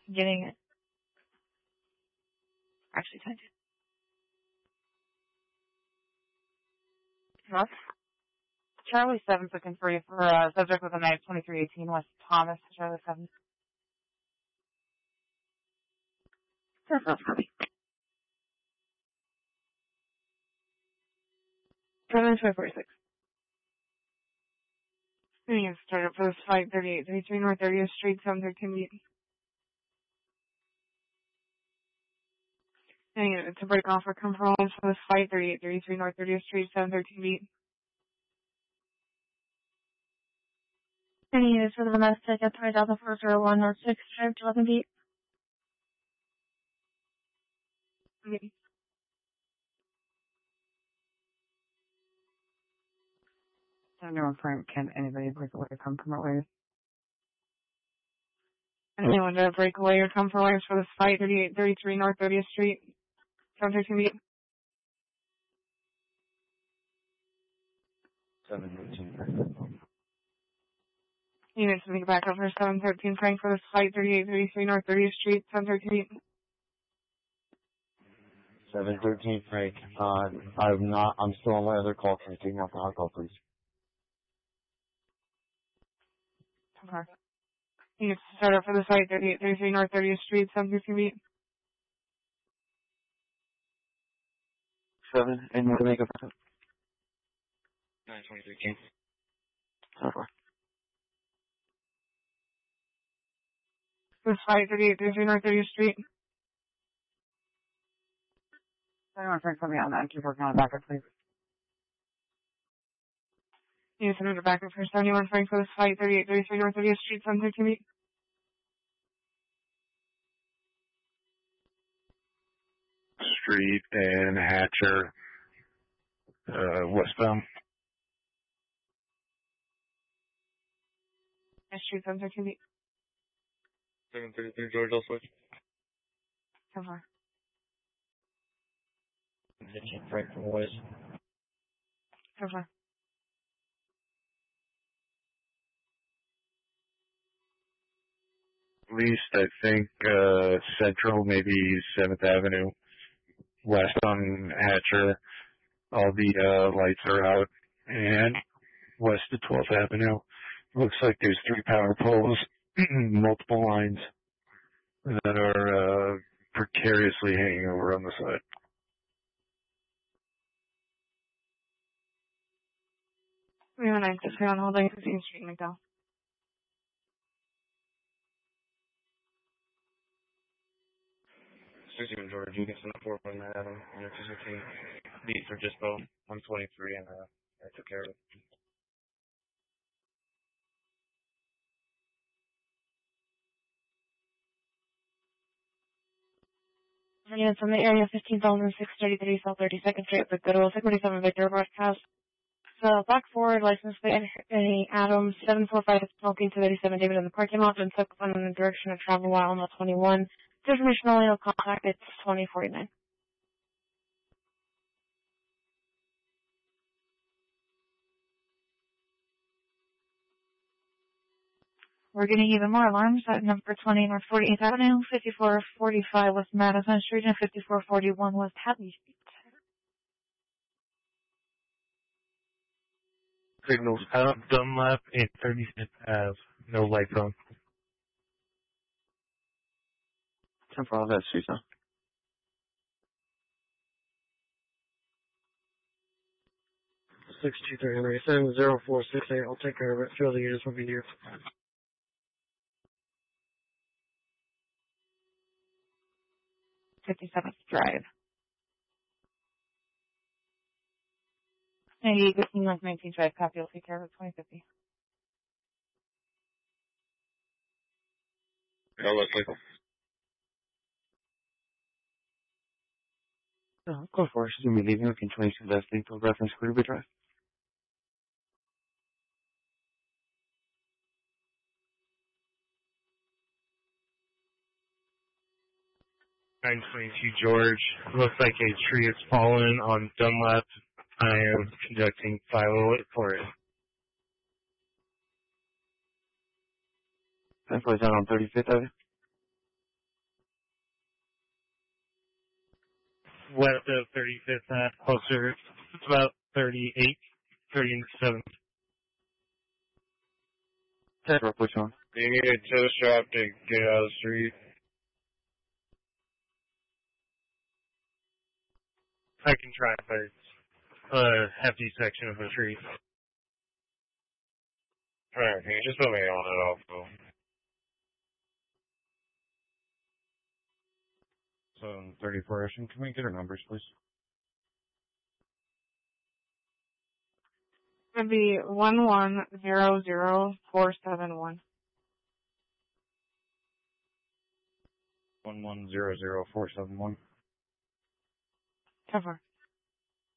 Getting it. Actually, typed it. What? Charlie 7's looking for you for a subject with a knife, 2318 West Thomas, Charlie 7. Perfect for me. 7-546. We need to start up for this fight, 3833 North 30th Street, 713 meet. And to break off or come for lines for this fight, 3833 North 30th Street, 713 meet. Any units for the domestic at 3001 North 6th Street, 11 feet. Okay. No front. Can anybody break away or come from away? Anyone to break away or come from away for this fight, 3833 North 30th Street, 713 meet. 713. Units to make back up for 713 Frank for this fight, 3833 North 30th Street, 713 meet. 713 Frank. I'm still on my other call. Can you take me off the hot call, please? Okay. Units to start up for the fight, 3833 North 30th Street, 713 meet. 7, and what to make up for 923 So far. This fight, 3833 North 30th Street. Anyone Frank, let me on that and keep working on the backup, please. Units to backup for 71 Frank for this fight, 3833 North 30th Street, 713 meet. Street and Hatcher, westbound. Street, 713 meet. 733 George, I'll switch. So far. 15 Frank from West. So far. Least, I think, Central, maybe 7th Avenue, west on Hatcher. All the, lights are out. And west of 12th Avenue. Looks like there's 3 power poles, multiple lines that are, precariously hanging over on the side. We have a 963 on holding 15th Street, McDowell. George, you can send a 4.9 Adam, and you're 216 beat for just both 123, and I took care of it. Units from the area 15,633 South 32nd Street, the Goodwill 647 Victor broadcast. So back forward, license plate Adam 745 smoking 287 David in the parking lot and took one in the direction of travel while on the 21. Information only, no contact, it's 2049. We're getting even more alarms at number 20 North 48th Avenue, 5445 West Madison Street, and 5441 West Hadley Street. Signals out, Dunlap, and 35th Ave. No lights on. 10 for all that, Susan. 623 70468. I'll take care of it. Field the units will be here. 57th Drive. 9815 North 19th Drive. Copy. I'll take care of it. 2050. Yeah, Leslie. Go for it. She's going to be leaving within 22 less lethal reference Clearwood Drive. Nine 22 George. Looks like a tree has fallen on Dunlap. I am conducting 508 for it. 10 down on 35th Avenue. west of 35th, closer. It's about 38, 37. 10 push on. Do you need a tow strap to get out of the street? I can try, but it's a hefty section of the tree. Alright, can you just put me on it also? 734 Ocean, can we get our numbers, please? It'd be 1100471. 1100471. 10-4.